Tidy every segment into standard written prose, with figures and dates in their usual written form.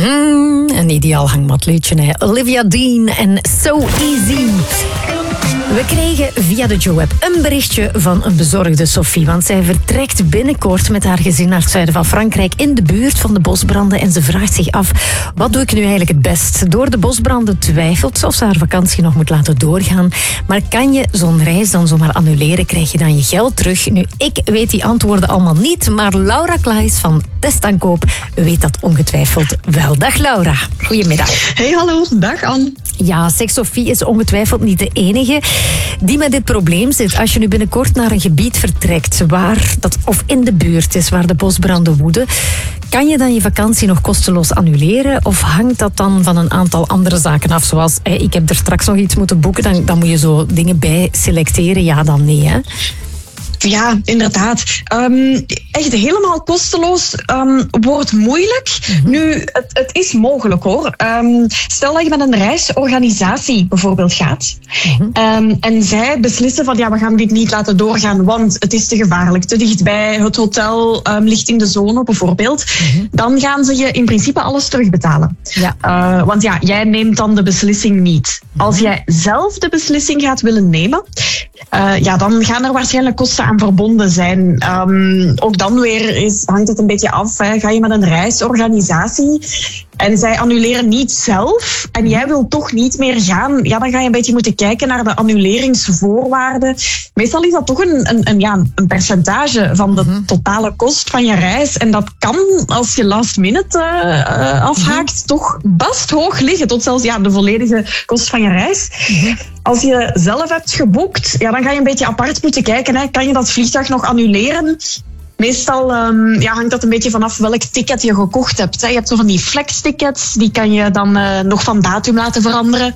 Een ideaal hangmatliedje, hè. Olivia Dean en So Easy. We kregen via de Joe-app een berichtje van een bezorgde Sophie. Want zij vertrekt binnenkort met haar gezin naar het zuiden van Frankrijk in de buurt van de bosbranden. En ze vraagt zich af, wat doe ik nu eigenlijk het best? Door de bosbranden twijfelt ze of ze haar vakantie nog moet laten doorgaan. Maar kan je zo'n reis dan zomaar annuleren? Krijg je dan je geld terug? Nu, ik weet die antwoorden allemaal niet. Maar Laura Klaes van Testaankoop weet dat ongetwijfeld wel. Dag Laura, goedemiddag. Hey, hallo. Dag Anne. Ja, zeg, Sophie is ongetwijfeld niet de enige die met dit probleem zit. Als je nu binnenkort naar een gebied vertrekt waar dat of in de buurt is waar de bosbranden woeden, kan je dan je vakantie nog kosteloos annuleren? Of hangt dat dan van een aantal andere zaken af? Zoals, ik heb er straks nog iets moeten boeken, dan moet je zo dingen bij selecteren. Ja, dan nee, hè? Ja, inderdaad. Echt helemaal kosteloos wordt moeilijk. Nu, het is mogelijk hoor. Stel dat je met een reisorganisatie bijvoorbeeld gaat. En zij beslissen van we gaan dit niet laten doorgaan, want het is te gevaarlijk, te dichtbij, het hotel ligt in de zone bijvoorbeeld. Dan gaan ze je in principe alles terugbetalen. Ja. Want jij neemt dan de beslissing niet. Als jij zelf de beslissing gaat willen nemen, dan gaan er waarschijnlijk kosten aan verbonden zijn. Ook dan weer hangt het een beetje af. Ga je met een reisorganisatie en zij annuleren niet zelf en jij wil toch niet meer gaan, dan ga je een beetje moeten kijken naar de annuleringsvoorwaarden. Meestal is dat toch een percentage van de totale kost van je reis. En dat kan, als je last minute afhaakt, toch best hoog liggen. Tot zelfs de volledige kost van je reis. Als je zelf hebt geboekt, dan ga je een beetje apart moeten kijken. Kan je dat vliegtuig nog annuleren? Meestal hangt dat een beetje vanaf welk ticket je gekocht hebt. Je hebt zo van die flex-tickets, die kan je dan nog van datum laten veranderen.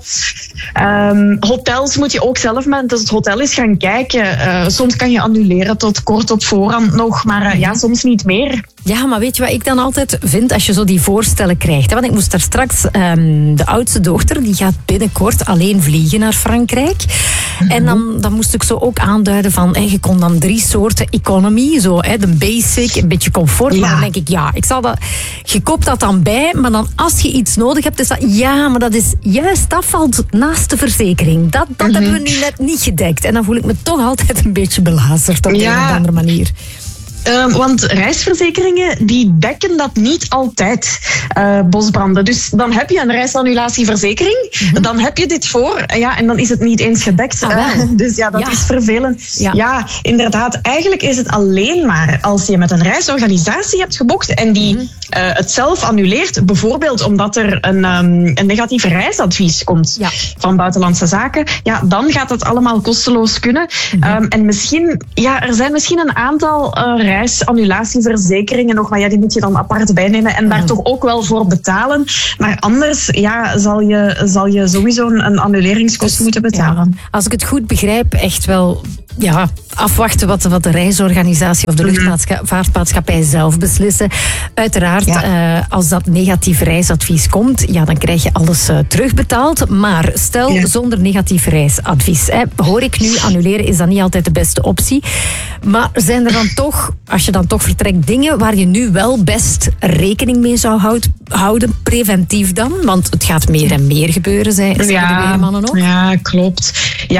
Hotels moet je ook zelf met het hotel eens gaan kijken. Soms kan je annuleren tot kort op voorhand nog, maar soms niet meer. Ja, maar weet je wat ik dan altijd vind als je zo die voorstellen krijgt? Want ik moest daar straks, de oudste dochter, die gaat binnenkort alleen vliegen naar Frankrijk. En dan moest ik zo ook aanduiden van, je kon dan 3 soorten economy, zo, de basic, een beetje comfort. Ja. Maar dan denk ik, ik zal dat, je koopt dat dan bij, maar dan als je iets nodig hebt, is dat, maar dat is juist, dat valt naast de verzekering. Dat hebben we nu net niet gedekt. En dan voel ik me toch altijd een beetje belazerd op een of andere manier. Want reisverzekeringen die dekken dat niet altijd, bosbranden. Dus dan heb je een reisannullatieverzekering, dan heb je dit voor, en dan is het niet eens gedekt. Dus dat is vervelend. Ja, inderdaad. Eigenlijk is het alleen maar als je met een reisorganisatie hebt geboekt en die het zelf annuleert, bijvoorbeeld omdat er een negatief reisadvies komt van Buitenlandse Zaken, dan gaat het allemaal kosteloos kunnen. En misschien, er zijn misschien een aantal reisannulatieverzekeringen nog, maar die moet je dan apart bijnemen en daar toch ook wel voor betalen. Maar anders zal je sowieso een annuleringskost moeten betalen. Ja, als ik het goed begrijp, echt wel afwachten wat de reisorganisatie of de luchtvaartmaatschappij zelf beslissen. Uiteraard, als dat negatief reisadvies komt, dan krijg je alles terugbetaald. Maar stel, zonder negatief reisadvies, hoor ik nu, annuleren is dan niet altijd de beste optie. Maar zijn er dan toch, als je dan toch vertrekt, dingen waar je nu wel best rekening mee zou houden, preventief dan? Want het gaat meer en meer gebeuren, zeggen de weermannen ook. Ja, klopt.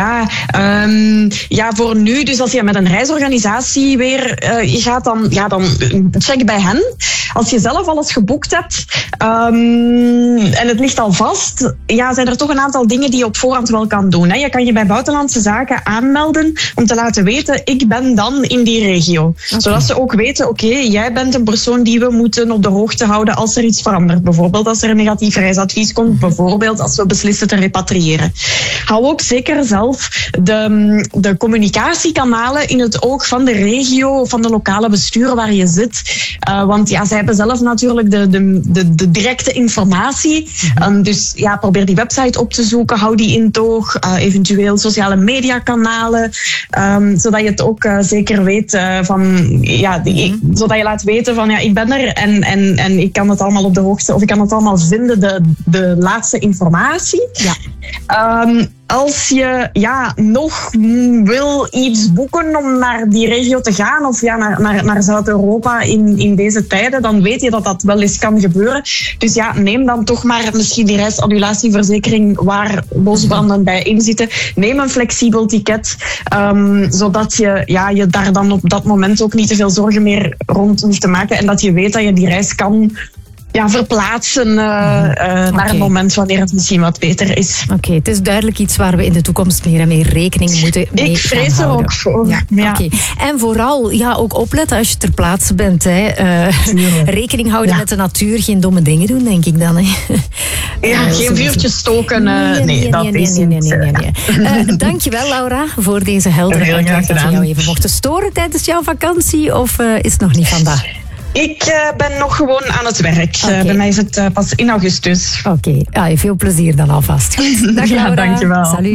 Voor nu, dus als je met een reisorganisatie weer gaat, dan check bij hen. Als je zelf alles geboekt hebt en het ligt al vast, zijn er toch een aantal dingen die je op voorhand wel kan doen. Je kan je bij Buitenlandse Zaken aanmelden om te laten weten, ik ben dan in die regio. Okay. Zodat ze ook weten, jij bent een persoon die we moeten op de hoogte houden als er iets verandert. Bijvoorbeeld als er een negatief reisadvies komt, bijvoorbeeld als we beslissen te repatriëren. Hou ook zeker zelf de communicatiekanalen in het oog van de regio, van de lokale besturen waar je zit. Want zij hebben zelf natuurlijk de directe informatie. Dus probeer die website op te zoeken, hou die in het oog. Eventueel sociale mediakanalen, zodat je het ook zeker weet zodat je laat weten van ik ben er en ik kan het allemaal op de hoogte, of ik kan het allemaal vinden, de laatste informatie. als je nog wil iets boeken om naar die regio te gaan of naar Zuid-Europa in deze tijden, dan weet je dat dat wel eens kan gebeuren. Dus neem dan toch maar misschien die reisannulatieverzekering waar bosbranden bij inzitten. Neem een flexibel ticket, zodat je daar dan op dat moment ook niet te veel zorgen meer rond hoeft te maken en dat je weet dat je die reis kan verplaatsen naar een moment wanneer het misschien wat beter is. Oké, het is duidelijk iets waar we in de toekomst meer en meer rekening moeten mee gaan Ik vrees er ook voor. Ja. Okay. En vooral ook opletten als je ter plaatse bent. Rekening houden met de natuur, geen domme dingen doen, denk ik dan. Hè. Geen vuurtjes stoken. Nee. Dankjewel, Laura, voor deze heldere uitleg dat we jou even mochten storen tijdens jouw vakantie, of is het nog niet vandaag? Ik ben nog gewoon aan het werk. Bij mij is het pas in augustus. Oké. Veel plezier dan alvast. Goed. Dag Laura. Dankjewel. Salut.